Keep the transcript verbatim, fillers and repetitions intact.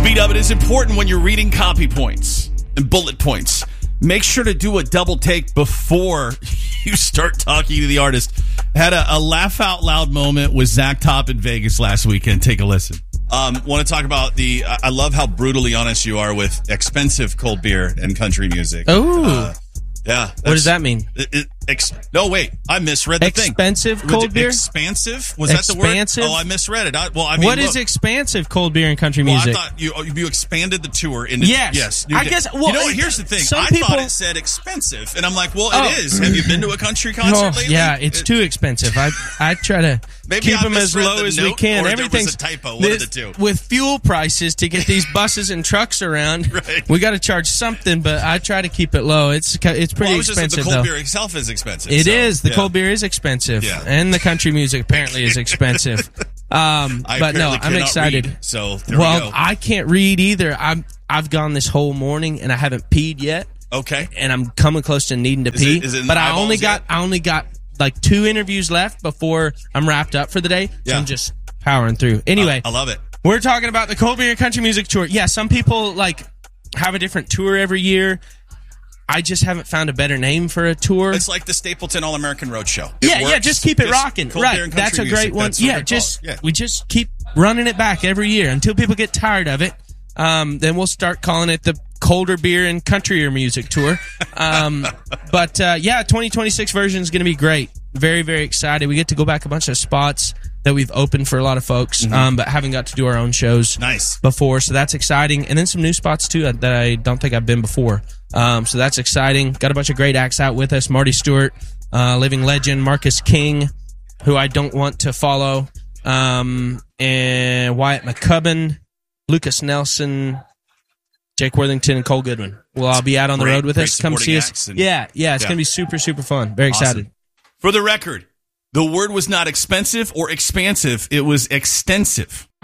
B-Dub, it is important when you're reading copy points and bullet points. Make sure to do a double take before you start talking to the artist. Had a, a laugh out loud moment with Zach Top in Vegas last weekend. Take a listen. Um, want to talk about the, I love how brutally honest you are with expensive cold beer and country music. Oh. Uh, yeah. What does that mean? It, it, ex, no, wait. I misread the expensive thing. Expensive cold beer? Expansive? Was expansive? that the word? Oh, I misread it. I, well, I mean, what look, is expansive cold beer and country well, music? I thought you you expanded the tour into yes. yes. I did. guess. Well, you know what? Here's the thing. Some I people, thought it said expensive, and I'm like, well, oh. it is. Have you been to a country concert oh, lately? Yeah, it's it, too expensive. I I try to maybe keep I them as low the as we can. Everything's a typo. One this, of the two. With fuel prices to get these buses and trucks around, right. we got to charge something. But I try to keep it low. It's it's pretty well, expensive. Just the cold though. beer itself is expensive. It so, is. The yeah. cold beer is expensive, yeah. and the country music apparently is expensive. Um, I but no, I'm excited. Read, so there well, we go. I can't read either. I'm I've gone this whole morning and I haven't peed yet. Okay, and I'm coming close to needing to is pee. It, is it but I only yet? got I only got like two interviews left before I'm wrapped up for the day. So yeah. I'm just powering through. Anyway, I, I love it. We're talking about the Cold Beer and Country Music Tour. Yeah, some people like have a different tour every year. I just haven't found a better name for a tour. It's like the Stapleton All-American Roadshow. It yeah, works. yeah, just keep it just rocking. Right, that's a great music. one. That's yeah, just yeah. we just keep running it back every year until people get tired of it. Um, then we'll start calling it the Colder Beer and Countryer Music Tour. Um, but uh, yeah, twenty twenty-six version is going to be great. Very, very excited. We get to go back a bunch of spots that we've opened for a lot of folks, mm-hmm. um, but haven't got to do our own shows nice. before. So that's exciting. And then some new spots too that I don't think I've been before. Um, so that's exciting. Got a bunch of great acts out with us. Marty Stewart, uh, living legend, Marcus King, who I don't want to follow, um, and Wyatt McCubbin, Lucas Nelson, Jake Worthington, and Cole Goodwin will all be out on the great, road with us. Come see us. And, yeah, yeah, it's yeah. going to be super, super fun. Very awesome. excited. For the record, the word was not expensive or expansive. It was extensive.